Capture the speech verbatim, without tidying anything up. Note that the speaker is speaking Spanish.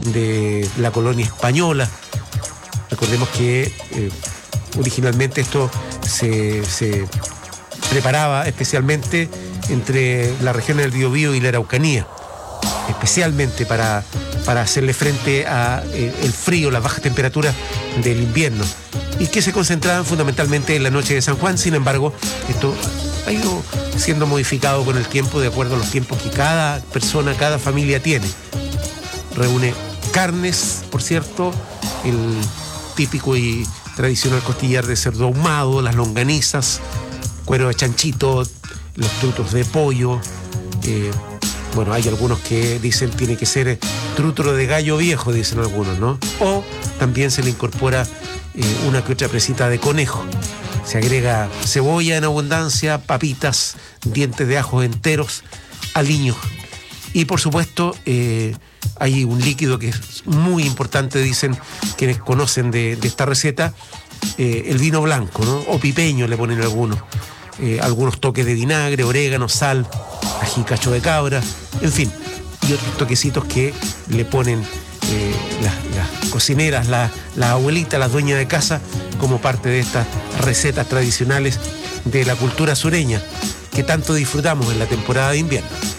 de la colonia española. Recordemos que eh, originalmente esto se, se preparaba especialmente entre la región del Biobío y la Araucanía, especialmente para, para hacerle frente a eh, el frío, las bajas temperaturas del invierno, y que se concentraban fundamentalmente en la noche de San Juan. Sin embargo, esto ha ido siendo modificado con el tiempo, de acuerdo a los tiempos que cada persona, cada familia tiene. Reúne carnes, por cierto, el típico y tradicional costillar de cerdo ahumado, las longanizas, cuero de chanchito, los trutos de pollo. Eh, bueno, hay algunos que dicen tiene que ser trútero de gallo viejo, dicen algunos, ¿no? O también se le incorpora eh, una que otra presita de conejo. Se agrega cebolla en abundancia, papitas, dientes de ajo enteros, aliños. Y por supuesto, eh, hay un líquido que es muy importante, dicen quienes conocen de, de esta receta, eh, el vino blanco, ¿no? O pipeño le ponen algunos. Eh, algunos toques de vinagre, orégano, sal, ají, cacho de cabra, en fin, y otros toquecitos que le ponen eh, las, las cocineras, las la abuelitas, las dueñas de casa, como parte de estas recetas tradicionales de la cultura sureña que tanto disfrutamos en la temporada de invierno.